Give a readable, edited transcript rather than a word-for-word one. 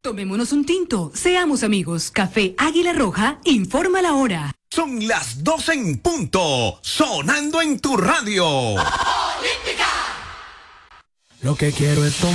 Tomémonos un tinto, seamos amigos. Café Águila Roja, informa la hora. Son las 12 en punto, sonando en tu radio. Lo que quiero es tomar.